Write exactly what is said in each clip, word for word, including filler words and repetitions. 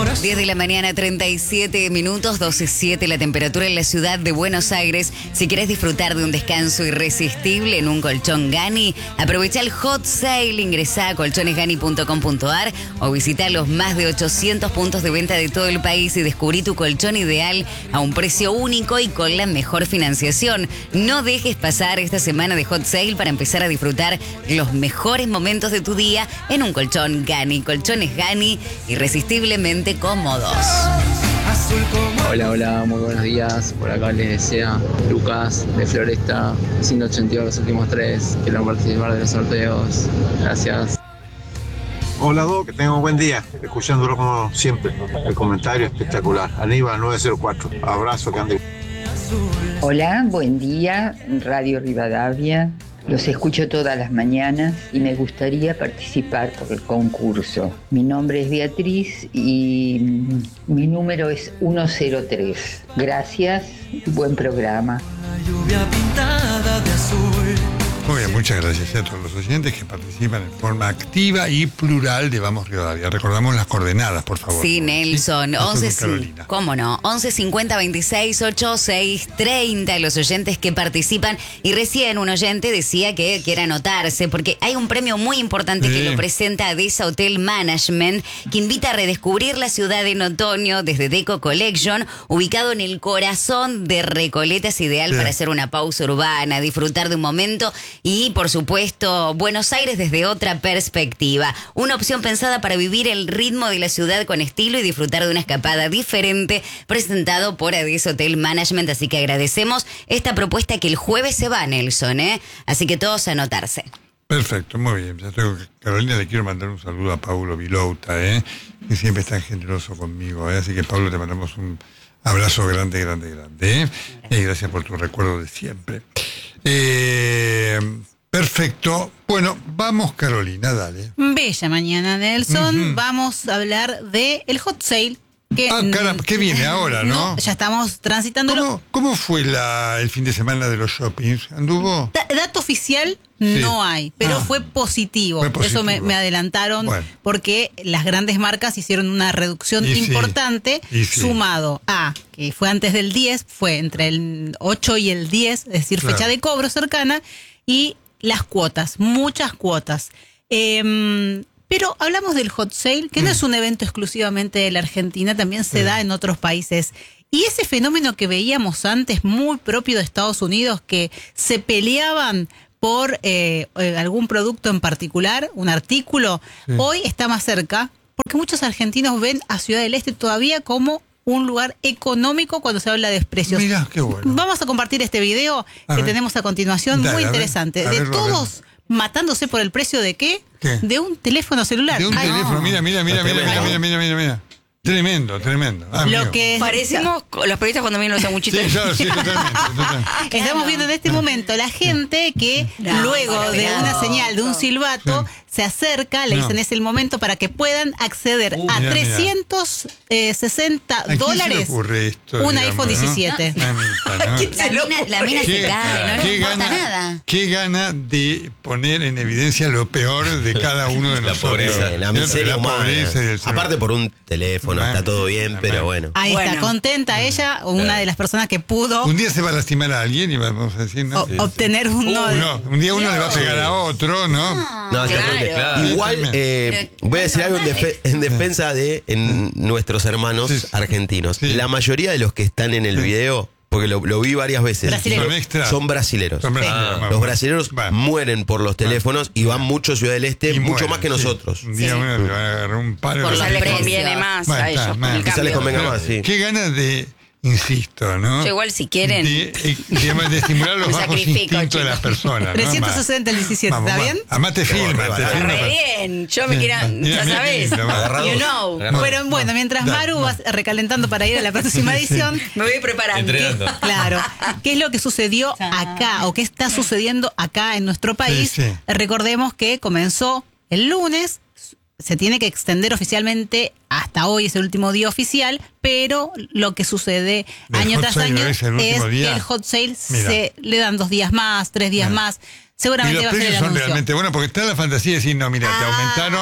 diez de la mañana, treinta y siete minutos, doce siete la temperatura en la ciudad de Buenos Aires. Si querés disfrutar de un descanso irresistible en un colchón Gani, aprovecha el hot sale, ingresá a colchones gani punto com punto ar o visita los más de ochocientos puntos de venta de todo el país y descubrí tu colchón ideal a un precio único y con la mejor financiación. No dejes pasar esta semana de hot sale para empezar a disfrutar los mejores momentos de tu día en un colchón Gani. Colchones Gani, irresistiblemente cómodos. Hola, hola, muy buenos días. Por acá les desea Lucas de Floresta, ciento ochenta y dos los últimos tres. Quiero participar de los sorteos. Gracias. Hola, Doc, que tengan un buen día. Escuchándolo como siempre. El comentario espectacular. Aníbal nueve cero cuatro. Abrazo, que ande. Hola, buen día. Radio Rivadavia. Los escucho todas las mañanas y me gustaría participar por el concurso. Mi nombre es Beatriz y mi número es ciento tres. Gracias y buen programa. Muy bien, muchas gracias a todos los oyentes que participan en forma activa y plural de Vamos Rivadavia. Recordamos las coordenadas, por favor. Sí, Nelson. ¿Sí? once, sí, ¿cómo no? once cincuenta veintiséis ochenta y seis treinta, los oyentes que participan. Y recién un oyente decía que quiere anotarse porque hay un premio muy importante sí. que lo presenta Adesa Hotel Management, que invita a redescubrir la ciudad en otoño desde Deco Collection, ubicado en el corazón de Recoleta. Es ideal sí. para hacer una pausa urbana, disfrutar de un momento. Y, por supuesto, Buenos Aires desde otra perspectiva. Una opción pensada para vivir el ritmo de la ciudad con estilo y disfrutar de una escapada diferente, presentado por Adesa Hotel Management. Así que agradecemos esta propuesta que el jueves se va, Nelson, ¿eh? Así que todos a anotarse. Perfecto, muy bien. Ya tengo, Carolina, le quiero mandar un saludo a Paulo Vilouta, ¿eh? que siempre es tan generoso conmigo. ¿eh? Así que, Pablo, te mandamos un abrazo grande, grande, grande. ¿eh? Y gracias por tu recuerdo de siempre. Eh, perfecto. Bueno, vamos, Carolina, dale. Bella mañana, Nelson. Uh-huh. Vamos a hablar de el hot sale. Que, ah, caramba, ¿qué viene ahora, no? no ya estamos transitándolo. ¿Cómo, cómo fue la, el fin de semana de los shoppings? ¿Anduvo? Da, dato oficial sí. no hay, pero ah, fue, positivo. fue positivo. Eso me, me adelantaron bueno. porque las grandes marcas hicieron una reducción y importante sí. sí. sumado a, que fue antes del diez, fue entre el ocho y el diez, es decir, claro. fecha de cobro cercana, y las cuotas, muchas cuotas. Eh, Pero hablamos del hot sale, que mm. no es un evento exclusivamente de la Argentina, también se mm. da en otros países. Y ese fenómeno que veíamos antes, muy propio de Estados Unidos, que se peleaban por eh, algún producto en particular, un artículo, sí. hoy está más cerca, porque muchos argentinos ven a Ciudad del Este todavía como un lugar económico cuando se habla de precios. Mirá, qué bueno. Vamos a compartir este video a que ver. tenemos a continuación, Dale, muy interesante. A ver, a ver, de todos matándose por el precio de qué? ¿Qué? De un teléfono celular. De un Ay, teléfono, no. mira, mira, mira, mira, mira, mira, mira, mira, mira. Tremendo, tremendo. Ah, Lo que parecemos los periodistas cuando vienen los sanguchitos. Sí, claro, sí, totalmente, totalmente. Estamos viendo en este momento la gente que no, luego de una señal, de un silbato, sí. se acerca, le dicen no. es el momento para que puedan acceder uh, a mira, trescientos sesenta mira. dólares esto, un digamos, iPhone diecisiete. ¿no? ¿no? La mina, la mina se cae, no le importa gana, nada. Qué gana de poner en evidencia lo peor de cada uno de la nosotros. Pobreza, la miseria la humana. pobreza y el Aparte por un teléfono, está todo bien, pero bueno. Ahí bueno. está, contenta ella, una claro. de las personas que pudo. Un día se va a lastimar a alguien y vamos a decir, ¿no? O, sí, obtener un no. no. Un día uno no. le va a pegar a otro, ¿no? No, no claro. claro. Igual, eh, voy a decir algo en, defe en defensa de en nuestros hermanos sí. argentinos. Sí. La mayoría de los que están en el sí. video, porque lo, lo vi varias veces, son, son brasileros. Son brasileros. Ah, los brasileros va. mueren por los teléfonos y van mucho a Ciudad del Este, y mucho mueren, más que sí. nosotros. Un día sí. uno le va a agarrar un palo. Por les conviene más bueno, a ellos. Está, quizá les convenga más, sí. Qué ganas de... Insisto, ¿no? Yo igual si quieren de, de, de estimular los bajos instintos chico. de las personas, ¿no? trescientos sesenta el diecisiete, vamos, ¿está bien? Además te filman, te filman. Re bien, yo me quiero, ya sabes, you know. Pero bueno, mientras Maru va recalentando para ir a la próxima edición, me voy preparando. ¿Qué, claro, ¿qué es lo que sucedió acá o qué está sucediendo acá en nuestro país? Sí, sí. Recordemos que comenzó el lunes, se tiene que extender oficialmente hasta hoy, es el último día oficial, pero lo que sucede Del año tras año es, es que el hot sale se le dan dos días más, tres días mira. más. Seguramente y los va a ser el precios son anuncio. realmente buenos porque está la fantasía de decir, no, mira, ah. te aumentaron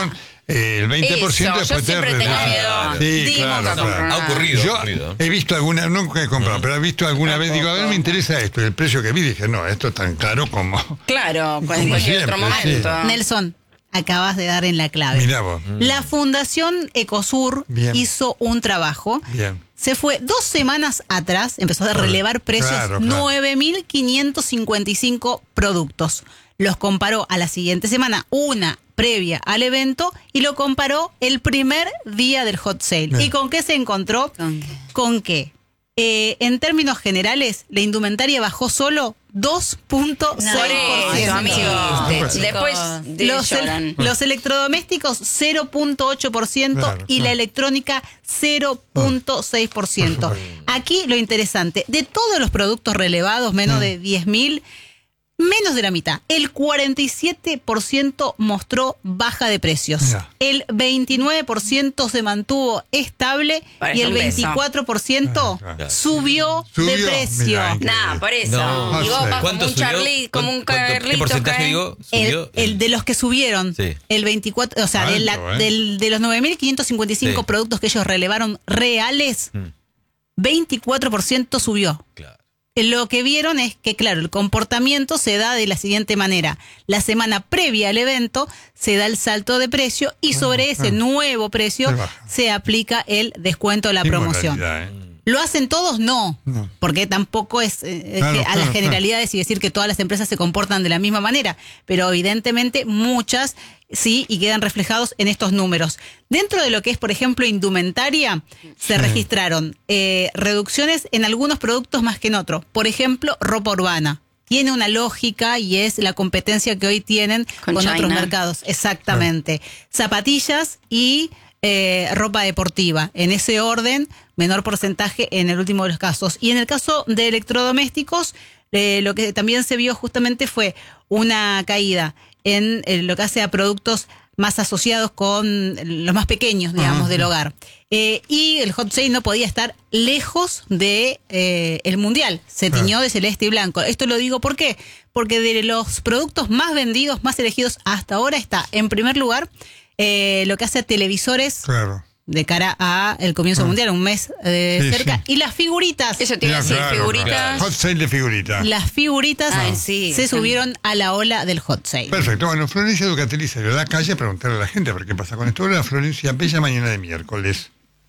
eh, el veinte por ciento Eso, después yo te siempre tengo reduce. miedo. Sí, Dimos claro, a claro. Ha ocurrido. Yo ha ocurrido. he visto alguna, nunca he comprado, pero he visto alguna vez, digo, a ver, me interesa esto. Y el precio que vi, dije, no, esto es tan caro como... Claro, con Como cualquier siempre, otro momento. sí. Nelson, acabas de dar en la clave. Mirá vos. La Fundación Ecosur Bien. hizo un trabajo. Bien. Se fue dos semanas atrás, empezó a relevar precios, Claro, claro. nueve mil quinientos cincuenta y cinco productos. Los comparó a la siguiente semana, una previa al evento, y lo comparó el primer día del hot sale. Bien. ¿Y con qué se encontró? ¿Con qué? Con que, eh, en términos generales, la indumentaria bajó solo dos punto seis por Por ciento. eso, amigo. Chicos. Después de Los, el- lloran. los electrodomésticos cero punto ocho por ciento Claro, y la claro. electrónica cero punto seis por ciento. Aquí lo interesante, de todos los productos relevados, menos de diez mil, menos de la mitad, el cuarenta y siete por ciento mostró baja de precios. Mira. El veintinueve por ciento se mantuvo estable Parece y el un beso. veinticuatro por ciento Ah, claro. subió, Subió, de precio. mirá, increíble. Nah, por eso. No. Y vos No sé. vas como ¿Cuánto un subió? Charlie, como un ¿Cuánto- Carlito. ¿Qué porcentaje cae. digo? El, Subió. el de los que subieron, Sí. el veinticuatro, o sea, de, la- Alto, ¿eh? del- de los nueve mil quinientos cincuenta y cinco Sí. productos que ellos relevaron reales, Mm. veinticuatro por ciento subió. Claro. Lo que vieron es que, claro, el comportamiento se da de la siguiente manera. La semana previa al evento se da el salto de precio y sobre ese nuevo precio Se baja. se aplica el descuento de la Qué promoción. moralidad, ¿eh? ¿Lo hacen todos? No, No. porque tampoco es eh, Claro, que a claro, las claro. generalidades y decir que todas las empresas se comportan de la misma manera, pero evidentemente muchas sí y quedan reflejados en estos números. Dentro de lo que es, por ejemplo, indumentaria, se registraron eh, reducciones en algunos productos más que en otros. Por ejemplo, ropa urbana. Tiene una lógica y es la competencia que hoy tienen Con con, China. otros mercados. Exactamente. Zapatillas y eh, ropa deportiva. En ese orden, menor porcentaje en el último de los casos. Y en el caso de electrodomésticos, eh, lo que también se vio justamente fue una caída en eh, lo que hace a productos más asociados con los más pequeños, digamos, Ajá. del hogar. Eh, y el hot sale no podía estar lejos de eh, el mundial. Se Claro. tiñó de celeste y blanco. Esto lo digo ¿por qué? Porque de los productos más vendidos, más elegidos hasta ahora está, en primer lugar, eh, lo que hace a televisores Claro. de cara a el comienzo Ah. mundial, un mes eh, Sí, cerca. sí. Y las figuritas. Eso te iba a Mira, decir, claro, figuritas. claro. Hot sale de figuritas. Las figuritas Ay, sí. se subieron a la ola del hot sale. Perfecto. Bueno, Florencia Ducatelli salió a la calle a preguntarle a la gente a ver qué pasa con esto. Hola, Florencia, bella mañana de miércoles.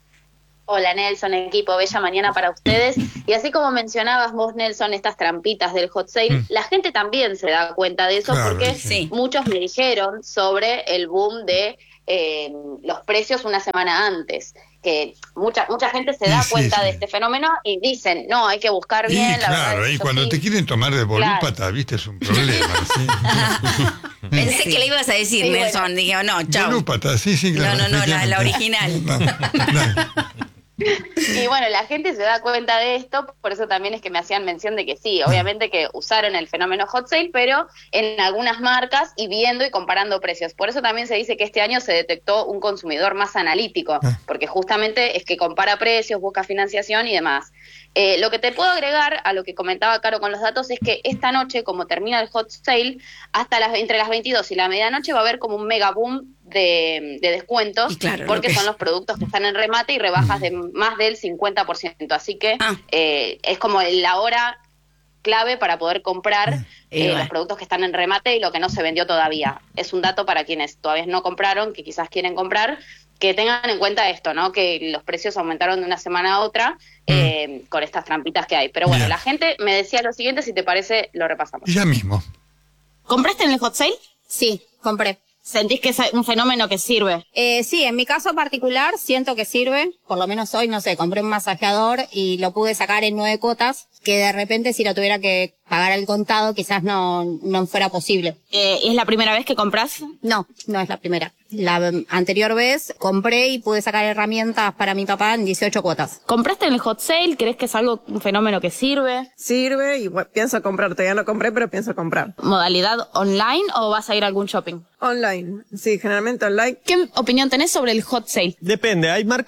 Hola Nelson, equipo, bella mañana para ustedes. Y así como mencionabas vos, Nelson, estas trampitas del hot sale, Mm. la gente también se da cuenta de eso Claro, porque sí. muchos me dijeron sobre el boom de eh, los precios una semana antes. Que mucha mucha gente se da Sí, sí, cuenta sí. de este fenómeno y dicen, no, hay que buscar Y bien. la claro, verdad, y esto cuando sí. te quieren tomar de volúpata, viste, es un problema. ¿sí? Pensé que le ibas a decir, Sí, Nelson. bueno. Dije, no, chau. Volúpata, sí, sí, claro. No, no, no, la- la efectivamente. original. No, no. Y bueno, la gente se da cuenta de esto, por eso también es que me hacían mención de que sí, obviamente que usaron el fenómeno hot sale, pero en algunas marcas y viendo y comparando precios. Por eso también se dice que este año se detectó un consumidor más analítico, Ah. porque justamente es que compara precios, busca financiación y demás. Eh, lo que te puedo agregar a lo que comentaba Caro con los datos es que esta noche, como termina el hot sale, hasta las entre las veintidós y la medianoche va a haber como un mega boom de, de descuentos, Y claro, lo porque que son es. los productos que están en remate y rebajas de más del cincuenta por ciento. Así que Ah. eh, es como la hora clave para poder comprar Y eh, bueno. los productos que están en remate y lo que no se vendió todavía. Es un dato para quienes todavía no compraron, que quizás quieren comprar, que tengan en cuenta esto, ¿no? Que los precios aumentaron de una semana a otra eh, con estas trampitas que hay. Pero bueno, Bien. la gente me decía lo siguiente, si te parece, lo repasamos. Ya mismo. ¿Compraste en el hot sale? Sí, compré. ¿Sentís que es un fenómeno que sirve? Eh, sí, en mi caso particular siento que sirve. Por lo menos hoy, no sé, compré un masajeador y lo pude sacar en nueve cuotas, que de repente si lo tuviera que pagar al contado quizás no, no fuera posible. Eh, ¿Es la primera vez que compras? No, no es la primera. La mm, anterior vez compré y pude sacar herramientas para mi papá en dieciocho cuotas. ¿Compraste en el hot sale? ¿Crees que es algo, un fenómeno que sirve? Sirve y bueno, pienso comprar. Todavía no compré, pero pienso comprar. ¿Modalidad online o vas a ir a algún shopping? Online. Sí, generalmente online. ¿Qué opinión tenés sobre el hot sale? Depende, hay marcas que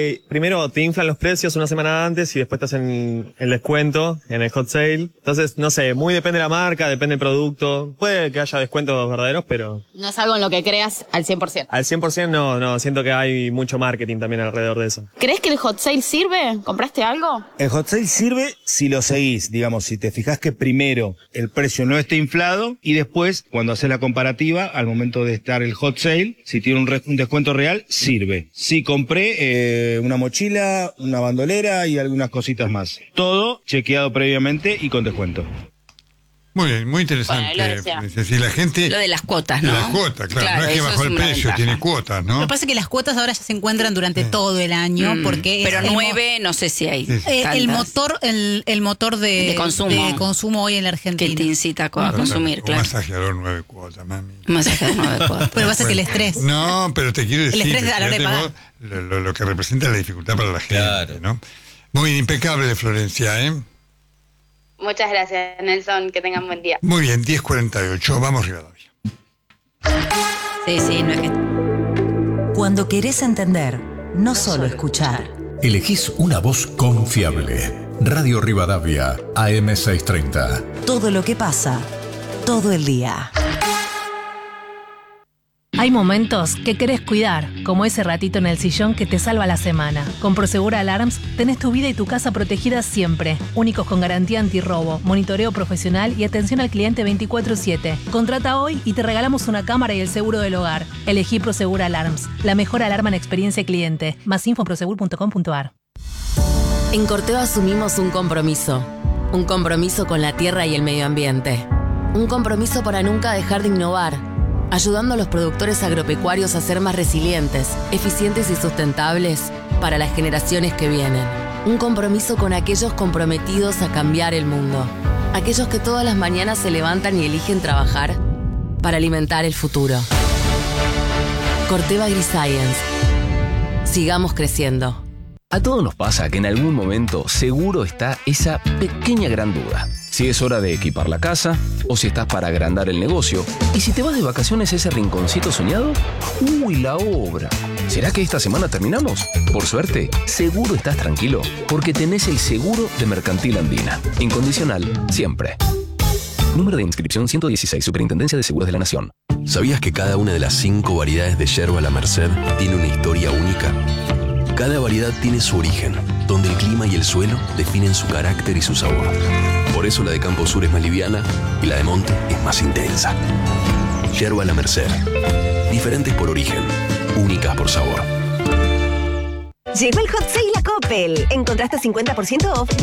que primero te inflan los precios una semana antes y después te hacen el descuento en el hot sale. Entonces, no sé, muy depende de la marca, depende del producto. Puede que haya descuentos verdaderos, pero... No es algo en lo que creas al cien por ciento. Al cien por ciento no, no, siento que hay mucho marketing también alrededor de eso. ¿Crees que el hot sale sirve? ¿Compraste algo? El hot sale sirve si lo seguís, digamos, si te fijas que primero el precio no esté inflado y después, cuando haces la comparativa, al momento de estar el hot sale, si tiene un, re- un descuento real, sirve. Si compré eh, una mochila, una bandolera y algunas cositas más. Todo chequeado previamente y con descuento. Muy bien, muy interesante. Bueno, lo decía. Es decir, la gente... Lo de las cuotas, ¿no? Las cuotas, claro. Claro, no es que eso bajó es el una precio, ventaja. tiene cuotas, ¿no? Lo que pasa es que las cuotas ahora ya se encuentran durante todo el año, Mm, porque pero es el mo- nueve, no sé si hay. Sí, sí. eh, el tantas. motor, el, el motor de, De consumo. de consumo hoy en la Argentina. Que te incita a co- a Claro, consumir, un claro. masajeador nueve cuotas, mami. Masajeador nueve cuotas. Pero pasa que el estrés. No, pero te quiero decir, estrés a la hora de fíjate pagar. vos, lo, lo- lo que representa la dificultad para la gente, Claro. ¿no? Muy impecable de Florencia, ¿eh? Muchas gracias, Nelson. Que tengan buen día. Muy bien, diez cuarenta y ocho, vamos Rivadavia. Sí, sí, no es que... Cuando querés entender, no solo escuchar. Elegís una voz confiable. Radio Rivadavia, A M seiscientos treinta. Todo lo que pasa, todo el día. Hay momentos que querés cuidar, como ese ratito en el sillón que te salva la semana. Con Prosegur Alarms tenés tu vida y tu casa protegidas siempre. Únicos con garantía antirrobo, monitoreo profesional y atención al cliente veinticuatro siete. Contrata hoy y te regalamos una cámara y el seguro del hogar. Elegí Prosegur Alarms, la mejor alarma en experiencia cliente. Más info en prosegur punto com punto a r. En Corteva asumimos un compromiso. Un compromiso con la tierra y el medio ambiente. Un compromiso para nunca dejar de innovar, ayudando a los productores agropecuarios a ser más resilientes, eficientes y sustentables para las generaciones que vienen. Un compromiso con aquellos comprometidos a cambiar el mundo. Aquellos que todas las mañanas se levantan y eligen trabajar para alimentar el futuro. Corteva AgriScience. Sigamos creciendo. A todos nos pasa que en algún momento seguro está esa pequeña gran duda. Si es hora de equipar la casa, o si estás para agrandar el negocio, y si te vas de vacaciones a ese rinconcito soñado, ¡uy, la obra! ¿Será que esta semana terminamos? Por suerte, seguro estás tranquilo, porque tenés el seguro de Mercantil Andina. Incondicional, siempre. Número de inscripción ciento dieciséis, Superintendencia de Seguros de la Nación. ¿Sabías que cada una de las cinco variedades de yerba La Merced tiene una historia única? Cada variedad tiene su origen, donde el clima y el suelo definen su carácter y su sabor. Por eso la de Campo Sur es más liviana y la de Monte es más intensa. Yerba La Merced. Diferentes por origen, únicas por sabor. Llegó el Hot Sale a Coppel. Encontraste cincuenta por ciento off